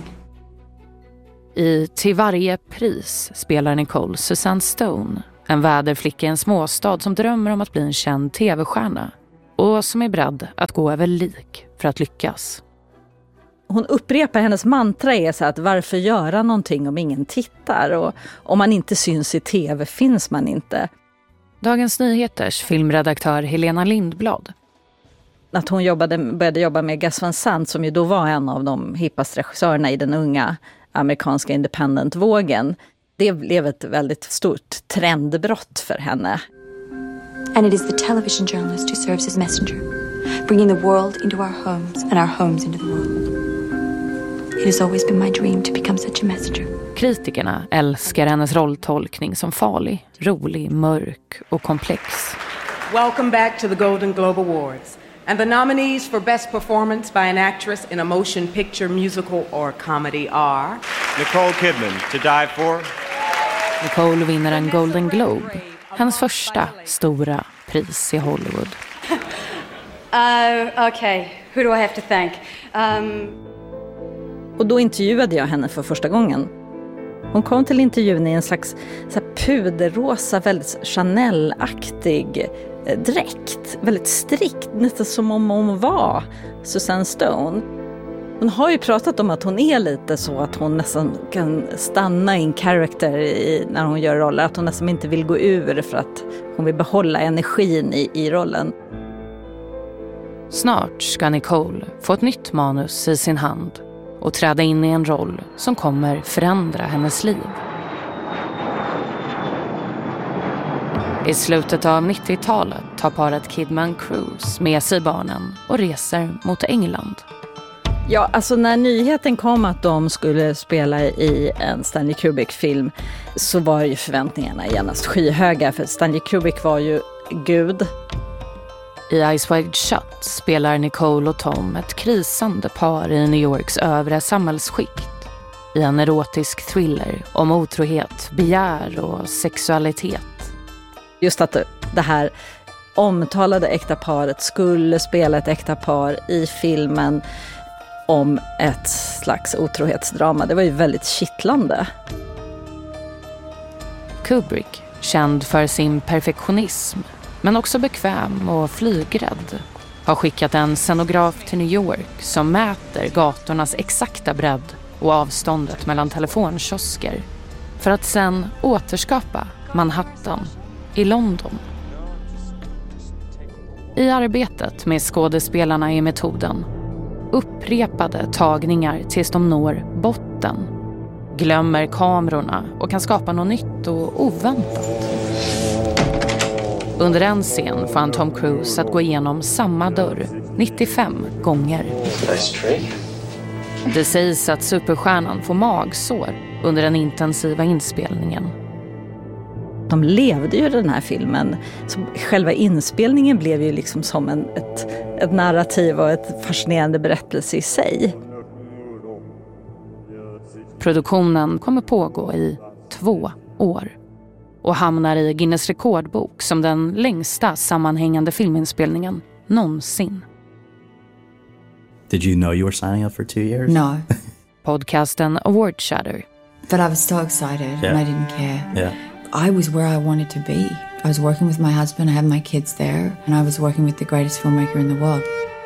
S16: I Till varje pris spelar Nicole Susanne Stone, en väderflicka i en småstad som drömmer om att bli en känd tv-stjärna och som är beredd att gå över lik för att lyckas.
S1: Hon upprepar, hennes mantra är så att varför göra någonting om ingen tittar, och om man inte syns i tv finns man inte.
S16: Dagens Nyheters filmredaktör Helena Lindblad.
S1: Att hon började jobba med Gus Van Sant, som ju då var en av de hippaste regissörerna i den unga amerikanska independent-vågen. Det blev ett väldigt stort trendbrott för henne.
S4: And it is the television journalist who serves as messenger, bringing the world into our homes and our homes into the world. It has always been my dream to become such a messenger.
S16: Kritikerna älskar hennes rolltolkning som farlig, rolig, mörk och komplex.
S6: Welcome back to the Golden Globe Awards. And the nominees for Best Performance by an Actress in a Motion Picture, Musical or Comedy are...
S24: Nicole Kidman, To Die For.
S16: Nicole vinner en Golden Globe, hennes första stora pris i Hollywood.
S4: Okay, who do I have to thank?
S1: Och då intervjuade jag henne för första gången. Hon kom till intervjun i en slags så här puderrosa, väldigt Chanel-aktig dräkt. Väldigt strikt, nästan som om hon var Susanne Stone. Hon har ju pratat om att hon är lite så att hon nästan kan stanna in character när hon gör roller. Att hon nästan inte vill gå ur för att hon vill behålla energin i rollen.
S16: Snart ska Nicole få ett nytt manus i sin hand och träda in i en roll som kommer förändra hennes liv. I slutet av 90-talet tar paret Kidman-Cruz med sig barnen och reser mot England.
S1: Ja, alltså när nyheten kom att de skulle spela i en Stanley Kubrick-film så var ju förväntningarna genast skyhöga, för Stanley Kubrick var ju gud.
S16: I Eyes Wide Shut spelar Nicole och Tom ett krisande par i New Yorks övre samhällsskikt i en erotisk thriller om otrohet, begär och sexualitet.
S1: Just att det här omtalade äkta paret skulle spela ett äkta par i filmen om ett slags otrohetsdrama. Det var ju väldigt kittlande.
S16: Kubrick, känd för sin perfektionism men också bekväm och flygrädd, har skickat en scenograf till New York som mäter gatornas exakta bredd och avståndet mellan telefonkiosker för att sen återskapa Manhattan i London. I arbetet med skådespelarna är metoden upprepade tagningar tills de når botten, glömmer kamerorna och kan skapa något nytt och oväntat. Under en scen får han Tom Cruise att gå igenom samma dörr 95 gånger. Det sägs att superstjärnan får magsår under den intensiva inspelningen.
S1: De levde ju den här filmen. Så själva inspelningen blev ju liksom som ett narrativ och ett fascinerande berättelse i sig.
S16: Produktionen kommer pågå i 2 år och hamnar i Guinness rekordbok som den längsta sammanhängande filminspelningen någonsin.
S21: Did you know you were signing up for 2 years?
S15: No.
S16: Podcasten Award Chatter.
S15: But I was so excited and I didn't care.
S21: Yeah.
S15: I was where I wanted to be. I was working with my husband, I had my kids there, and I was working with the greatest filmmaker in the world.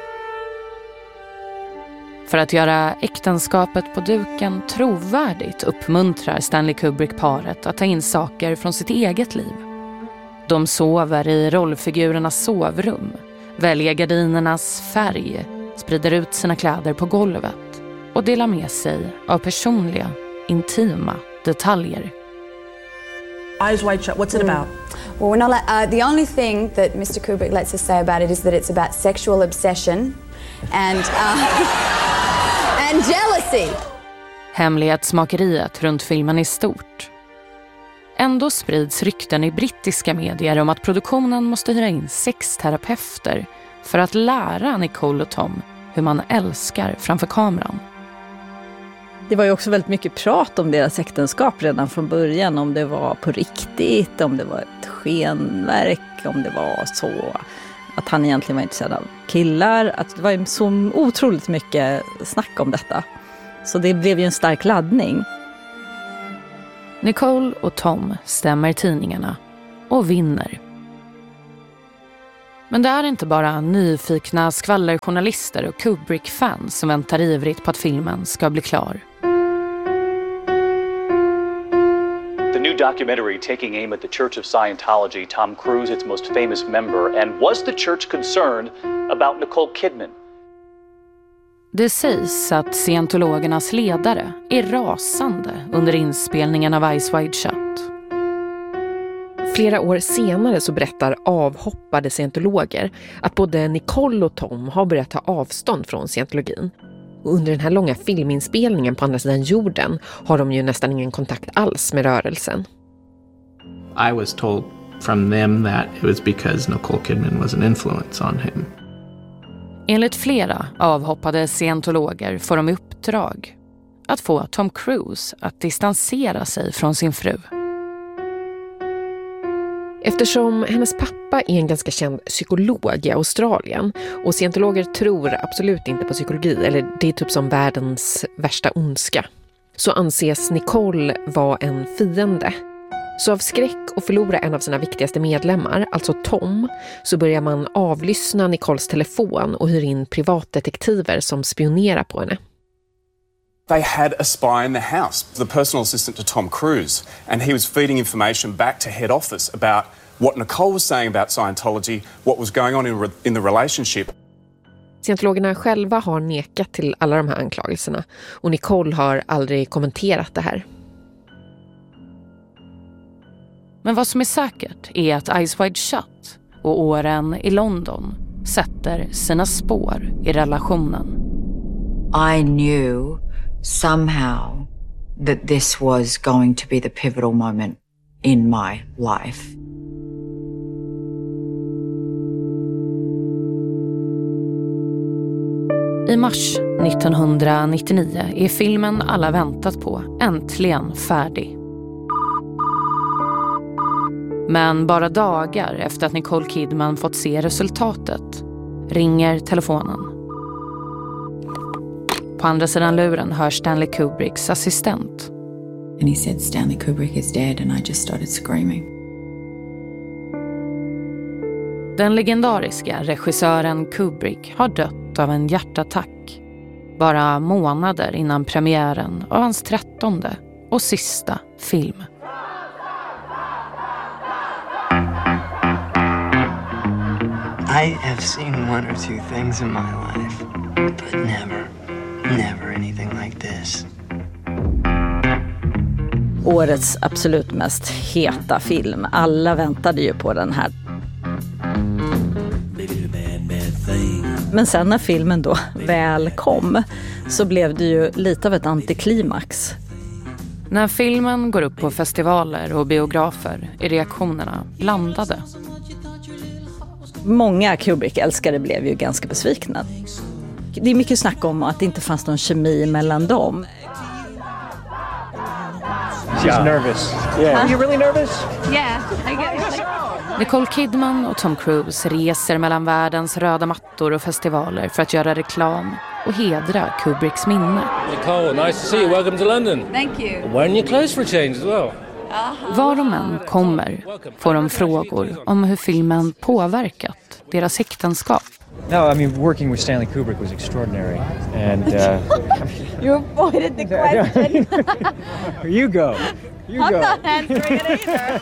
S16: För att göra äktenskapet på duken trovärdigt uppmuntrar Stanley Kubrick-paret att ta in saker från sitt eget liv. De sover i rollfigurernas sovrum, väljer gardinernas färg, sprider ut sina kläder på golvet och delar med sig av personliga, intima detaljer.
S25: Eyes Wide Shut, what's it about?
S4: Well, we're not. The only thing that Mr. Kubrick lets us say about it is that it's about sexual obsession and jealousy.
S16: Hemlighetsmakeriet runt filmen är stort. Ändå sprids rykten i brittiska medier om att produktionen måste hyra in sexterapeuter för att lära Nicole och Tom hur man älskar framför kameran.
S1: Det var ju också väldigt mycket prat om deras äktenskap redan från början. Om det var på riktigt, om det var ett skenverk, om det var så att han egentligen var intresserad av killar. Att det var så otroligt mycket snack om detta. Så det blev ju en stark laddning.
S16: Nicole och Tom stämmer tidningarna och vinner. Men det är inte bara nyfikna skvallerjournalister och Kubrick-fans som väntar ivrigt på att filmen ska bli klar.
S8: The new documentary taking aim at the Church of Scientology, Tom Cruise, its most famous member, and was the church concerned about Nicole Kidman?
S16: Det sägs att scientologernas ledare är rasande under inspelningen av Eyes Wide Shut.
S20: Flera år senare så berättar avhoppade scientologer att både Nicole och Tom har börjat ta avstånd från scientologin. Och under den här långa filminspelningen på andra sidan jorden har de ju nästan ingen kontakt alls med rörelsen.
S9: I was told from them that it was because Nicole Kidman was an influence on him.
S16: Enligt flera avhoppade scientologer får de uppdrag att få Tom Cruise att distansera sig från sin fru.
S20: Eftersom hennes pappa är en ganska känd psykolog i Australien och scientologer tror absolut inte på psykologi, eller det är typ som världens värsta ondska, så anses Nicole vara en fiende. Så av skräck att förlora en av sina viktigaste medlemmar, alltså Tom, så börjar man avlyssna Nicoles telefon och hyr in privatdetektiver som spionerar på henne.
S10: They had a spy in the house, the personal assistant to Tom Cruise, and he was feeding information back to head office about what Nicole was saying about Scientology, what was going on in the relationship.
S20: Scientologerna själva har nekat till alla de här anklagelserna och Nicole har aldrig kommenterat det här.
S16: Men vad som är säkert är att Eyes Wide Shut och åren i London sätter sina spår i relationen.
S15: I knew somehow that this was going to be the pivotal moment in my life.
S16: I mars 1999 är filmen alla väntat på äntligen färdig. Men bara dagar efter att Nicole Kidman fått se resultatet ringer telefonen. På andra sidan luren hör Stanley Kubricks assistent.
S15: And he said Stanley Kubrick is dead and I just started screaming.
S16: Den legendariska regissören Kubrick har dött av en hjärtattack. Bara månader innan premiären av hans 13:e och sista film.
S22: I have seen one or two things in my life, but never anything like this.
S1: Årets absolut mest heta film. Alla väntade ju på den här. Men sen när filmen då väl kom så blev det ju lite av ett antiklimax.
S16: När filmen går upp på festivaler och biografer är reaktionerna blandade.
S1: Många Kubrick-älskare blev ju ganska besvikna. Det är mycket snack om att det inte fanns någon kemi mellan dem.
S23: She's nervous. Yeah. Are you really nervous?
S18: Yeah, I get it.
S16: Nicole Kidman och Tom Cruise reser mellan världens röda mattor och festivaler för att göra reklam och hedra Kubricks minne.
S11: Nicole, nice to see you. Welcome to London.
S18: Thank you.
S11: Wearing your clothes for a change as well.
S16: Var de än kommer får de frågor om hur filmen påverkat deras äktenskap.
S23: No, I mean, working with Stanley Kubrick was extraordinary. And
S18: You avoided the question.
S23: you go.
S18: I'm not answering it either.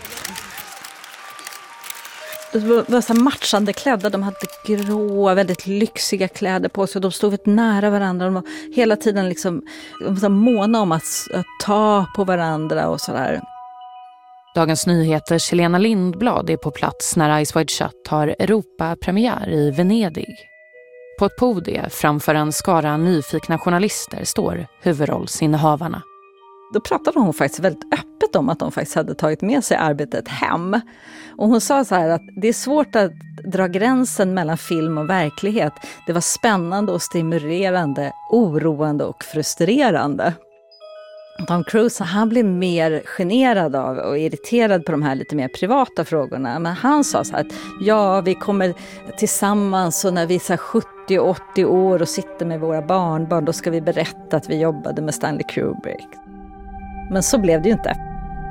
S1: De var så matchande klädda, de hade gråa, väldigt lyxiga kläder på sig. De stod väldigt nära varandra. De var hela tiden liksom måna om att ta på varandra och sådär.
S16: Dagens Nyheters Helena Lindblad är på plats när Eyes Wide Shut har Europapremiär i Venedig. På ett podium framför en skara nyfikna journalister står huvudrollsinnehavarna.
S1: Då pratade hon faktiskt väldigt öppet om att hon faktiskt hade tagit med sig arbetet hem. Och hon sa så här att det är svårt att dra gränsen mellan film och verklighet. Det var spännande och stimulerande, oroande och frustrerande. Tom Cruise, han blev mer generad av och irriterad på de här lite mer privata frågorna. Men han sa så här att ja, vi kommer tillsammans och när vi är 70 och 80 år och sitter med våra barnbarn, då ska vi berätta att vi jobbade med Stanley Kubrick. Men så blev det ju inte.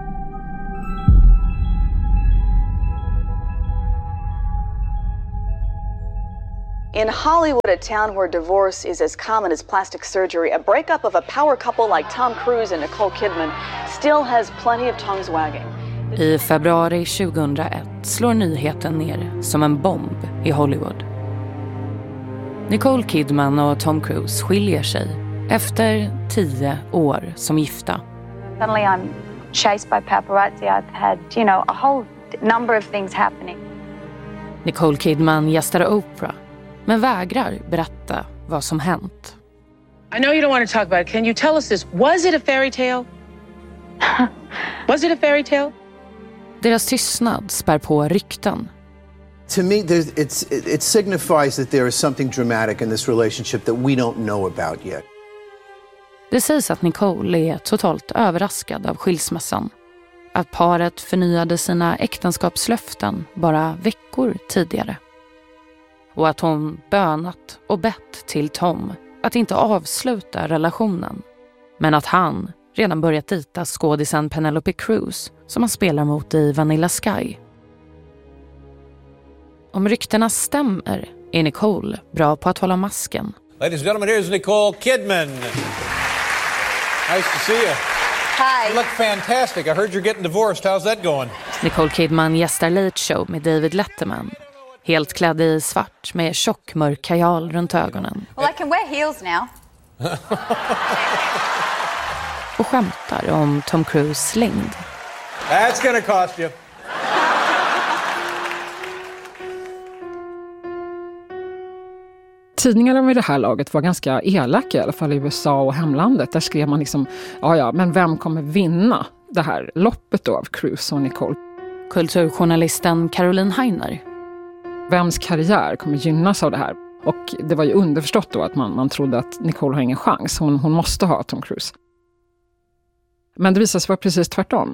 S5: In Hollywood, a town where divorce is as common as plastic surgery, a breakup of a power couple like Tom Cruise and Nicole Kidman still has plenty of tongues wagging.
S16: I februari 2001 slår nyheten ner som en bomb i Hollywood. Nicole Kidman och Tom Cruise skiljer sig efter 10 år som gifta.
S18: Suddenly I'm chased by paparazzi. I've had, a whole number of things happening.
S16: Nicole Kidman gästar Oprah, men vägrar berätta vad som hänt.
S25: I know you don't want to talk about it. Can you tell us this? Was it a fairy tale? Was it a fairy tale?
S16: Deras tystnad spär på rykten.
S7: To me, it signifies that there is something dramatic in this relationship that we don't know about yet.
S16: Det sägs att Nicole är totalt överraskad av skilsmässan. Att paret förnyade sina äktenskapslöften bara veckor tidigare. Och att hon bönat och bett till Tom att inte avsluta relationen. Men att han redan börjat dejta skådisen Penelope Cruz som han spelar mot i Vanilla Sky. Om ryktena stämmer är Nicole bra på att hålla masken.
S12: Ladies and gentlemen, here's Nicole Kidman. Nice to see you.
S18: Hi.
S12: You look fantastic. I heard you're getting divorced. How's that going?
S16: Nicole Kidman gästar Late Show med David Letterman. Helt klädd i svart med tjock mörk kajal runt ögonen.
S18: Well, I can wear heels now.
S16: Och skämtar om Tom Cruise längd.
S12: That's gonna cost you.
S17: Tidningarna vid det här laget var ganska elaka, i alla fall i USA och hemlandet. Där skrev man liksom, men vem kommer vinna det här loppet då av Cruise och Nicole?
S16: Kulturjournalisten Caroline Heiner.
S17: Vems karriär kommer gynnas av det här? Och det var ju underförstått då att man trodde att Nicole har ingen chans. Hon måste ha Tom Cruise. Men det visade sig vara precis tvärtom.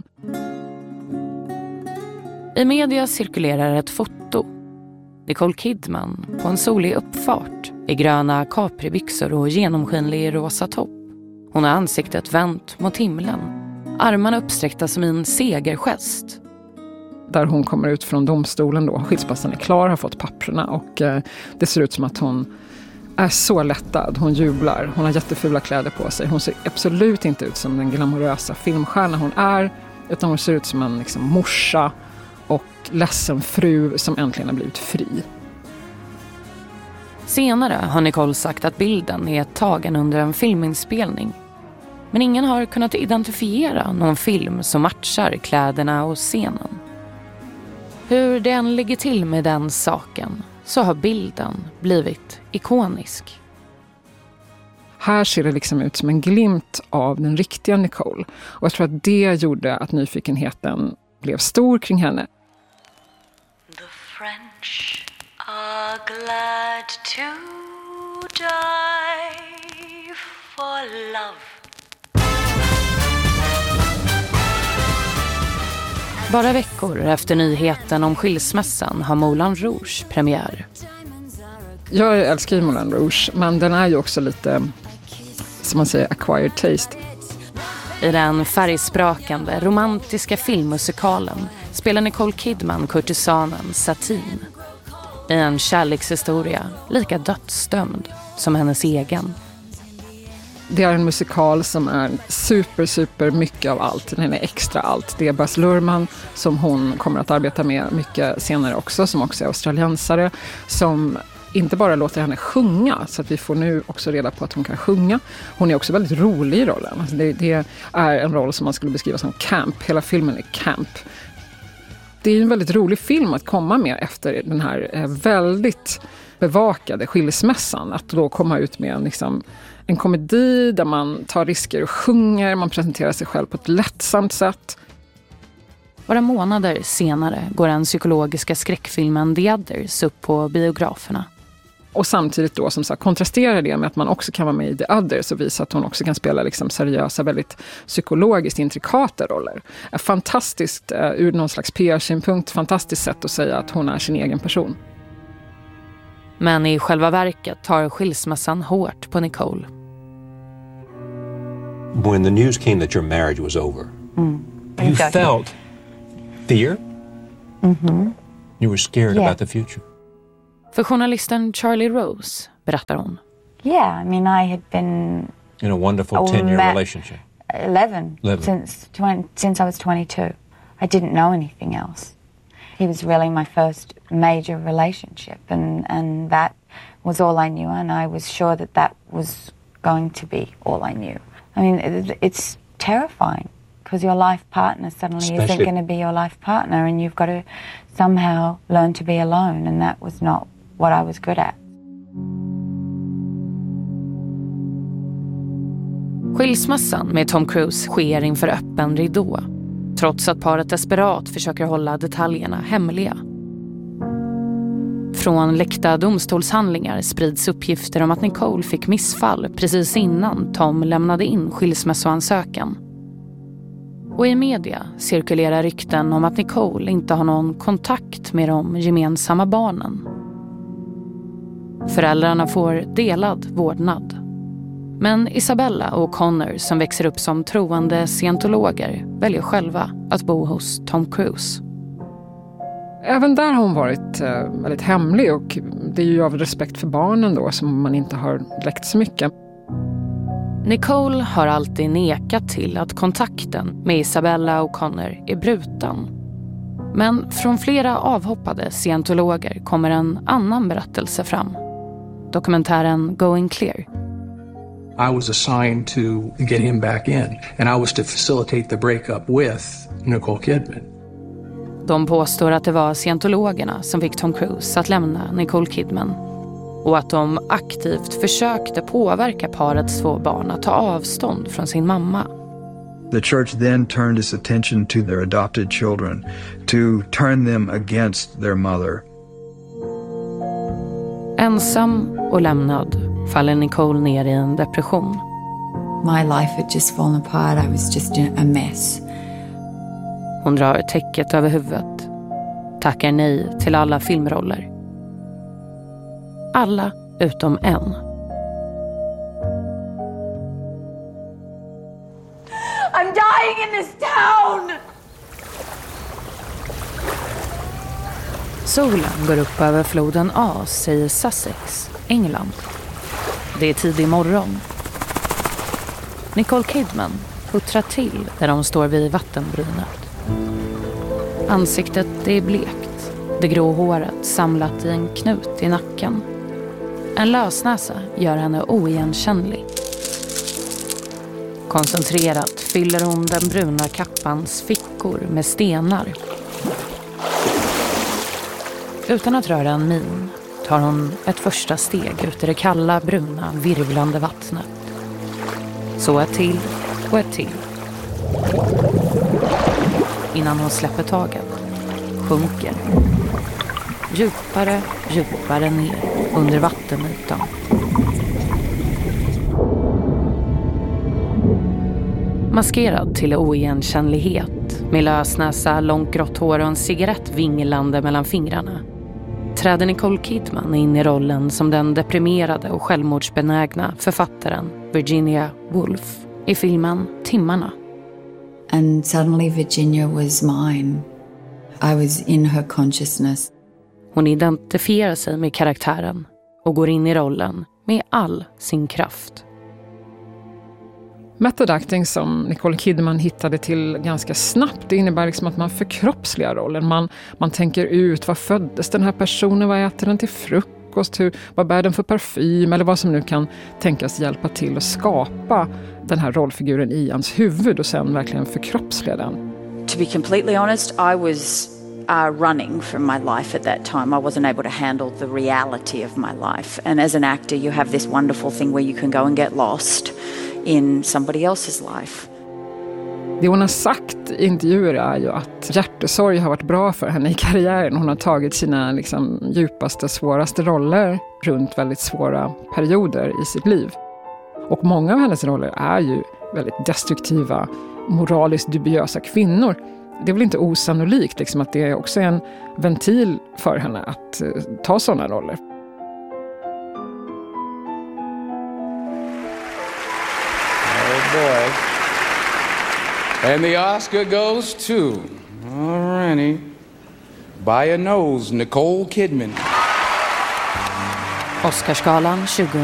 S16: I media cirkulerar ett foto. Nicole Kidman på en solig uppfart i gröna capribyxor och genomskinlig rosa topp. Hon har ansiktet vänt mot himlen. Armarna uppsträckta som en segergest.
S17: Där hon kommer ut från domstolen då. Skilsmässan är klar, har fått papperna och det ser ut som att hon är så lättad. Hon jublar. Hon har jättefula kläder på sig. Hon ser absolut inte ut som den glamorösa filmstjärna hon är, utan hon ser ut som en morsa och ledsen fru som äntligen har blivit fri.
S16: Senare har Nicole sagt att bilden är tagen under en filminspelning. Men ingen har kunnat identifiera någon film som matchar kläderna och scenen. Hur det än ligger till med den saken så har bilden blivit ikonisk.
S17: Här ser det liksom ut som en glimt av den riktiga Nicole. Och jag tror att det gjorde att nyfikenheten blev stor kring henne.
S13: The French are glad to die for love.
S16: Bara veckor efter nyheten om skilsmässan har Moulin Rouge premiär.
S17: Jag älskar ju Moulin Rouge, men den är ju också lite, som man säger, acquired taste.
S16: I den färgsprakande, romantiska filmmusikalen spelar Nicole Kidman kurtisanen Satine. I en kärlekshistoria lika dödsdömd som hennes egen.
S17: Det är en musikal som är super mycket av allt. Den är extra allt. Det är Baz Luhrmann som hon kommer att arbeta med mycket senare också, som också är australiensare, som inte bara låter henne sjunga, så att vi får nu också reda på att hon kan sjunga. Hon är också väldigt rolig i rollen. Alltså det är en roll som man skulle beskriva som camp. Hela filmen är camp. Det är en väldigt rolig film att komma med efter den här väldigt bevakade skilsmässan. Att då komma ut med en komedi där man tar risker och sjunger, man presenterar sig själv på ett lättsamt sätt.
S16: Bara månader senare går den psykologiska skräckfilmen The Others upp på biograferna.
S17: Och samtidigt då som sagt kontrasterar det med att man också kan vara med i The Others och visa att hon också kan spela seriösa, väldigt psykologiskt intrikata roller. Fantastiskt ur någon slags PR-synpunkt, fantastiskt sätt att säga att hon är sin egen person.
S16: Men i själva verket tar skilsmässan hårt på Nicole.
S2: When the news came that your marriage was over, you felt fear?
S18: Mm-hmm.
S2: You were scared about the future?
S16: För journalisten Charlie Rose berättar hon.
S18: Yeah, I mean, I had been
S2: in a wonderful 10-year relationship.
S18: 11 since I was 22. I didn't know anything else. He was really my first major relationship, and that was all I knew, and I was sure that was going to be all I knew. I mean, it's terrifying because your life partner suddenly isn't going to be your life partner, and you've got to somehow learn to be alone, and that was not what I was good at.
S16: Skilsmässan med Tom Cruise sker inför öppen ridå, trots att paret desperat försöker hålla detaljerna hemliga. Från läckta domstolshandlingar sprids uppgifter om att Nicole fick missfall precis innan Tom lämnade in skilsmässoansökan. Och i media cirkulerar rykten om att Nicole inte har någon kontakt med de gemensamma barnen. Föräldrarna får delad vårdnad. Men Isabella och Connor, som växer upp som troende scientologer, väljer själva att bo hos Tom Cruise.
S17: Även där har hon varit väldigt hemlig, och det är ju av respekt för barnen då som man inte har läckt så mycket.
S16: Nicole har alltid nekat till att kontakten med Isabella och Connor är bruten. Men från flera avhoppade scientologer kommer en annan berättelse fram. Dokumentären Going Clear.
S3: I was assigned to get him back in, and I was to facilitate the breakup with Nicole Kidman.
S16: De påstår att det var scientologerna som fick Tom Cruise att lämna Nicole Kidman, och att de aktivt försökte påverka parets 2 barn att ta avstånd från sin mamma.
S6: The church then turned its attention to their adopted children, to turn them against their mother.
S16: Ensam och lämnad faller Nicole ner i en depression.
S15: My life had just fallen apart. I was just a mess.
S16: Hon drar täcket över huvudet, tackar nej till alla filmroller. Alla utom en.
S13: I'm dying in this town!
S16: Solen går upp över floden As i Sussex, England. Det är tidig morgon. Nicole Kidman puttrar till där de står vid vattenbrynet. Ansiktet är blekt, det grå håret samlat i en knut i nacken. En lösnäsa gör henne oigenkännlig. Koncentrerat fyller hon den bruna kappans fickor med stenar. Utan att röra en min tar hon ett första steg ut i det kalla, bruna, virvlande vattnet. Så ett till och ett till. Innan hon släpper taget, sjunker. Djupare, djupare ner under vattenytan. Maskerad till oigenkännlighet, med lösnäsa, långt grått hår och en cigarett vinglande mellan fingrarna, träder Nicole Kidman in i rollen som den deprimerade och självmordsbenägna författaren Virginia Woolf i filmen Timmarna.
S15: And suddenly Virginia was mine. I was in her consciousness.
S16: Hon identifierar sig med karaktären och går in i rollen med all sin kraft.
S17: Method acting som Nicole Kidman hittade till ganska snabbt, det innebär liksom att man förkroppsligar rollen. Man tänker ut, vad föddes den här personen, vad äter den till frukost, vad bär den för parfym, eller vad som nu kan tänkas hjälpa till att skapa den här rollfiguren i hans huvud och sen verkligen förkroppsliga den.
S14: To be completely honest, I was
S4: running from my life at that time. I wasn't able to handle the reality of my life. And as an actor, you have this wonderful thing where you can go and get lost in somebody else's life.
S17: Det hon har sagt i intervjuer är ju att hjärtesorg har varit bra för henne i karriären. Hon har tagit sina djupaste, svåraste roller runt väldigt svåra perioder i sitt liv. Och många av hennes roller är ju väldigt destruktiva, moraliskt dubiösa kvinnor. Det är väl inte osannolikt att det är också en ventil för henne att ta sådana roller.
S14: Oh boy. And the Oscar goes to, alrighty, by a nose, Nicole Kidman.
S16: Oscarsgalan 2000.